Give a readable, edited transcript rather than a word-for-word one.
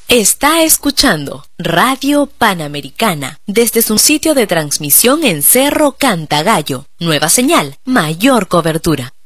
Está escuchando Radio Panamericana desde su sitio de transmisión en Cerro Cantagallo. Nueva señal, mayor cobertura.